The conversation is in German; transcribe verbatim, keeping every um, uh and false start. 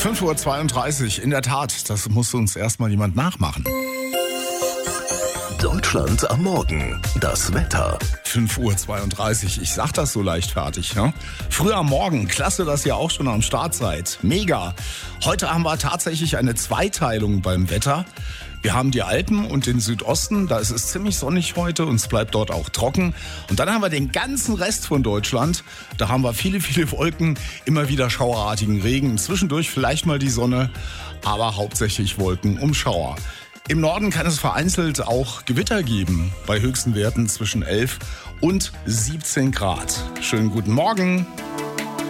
fünf Uhr zweiunddreißig, in der Tat, das muss uns erstmal jemand nachmachen. Deutschland am Morgen, das Wetter. fünf Uhr zweiunddreißig, ich sag das so leichtfertig, ne? Früh am Morgen, klasse, dass ihr auch schon am Start seid. Mega. Heute haben wir tatsächlich eine Zweiteilung beim Wetter. Wir haben die Alpen und den Südosten, da ist es ziemlich sonnig heute und es bleibt dort auch trocken. Und dann haben wir den ganzen Rest von Deutschland, da haben wir viele, viele Wolken, immer wieder schauerartigen Regen, zwischendurch vielleicht mal die Sonne, aber hauptsächlich Wolken um Schauer. Im Norden kann es vereinzelt auch Gewitter geben, bei höchsten Werten zwischen elf und siebzehn Grad. Schönen guten Morgen.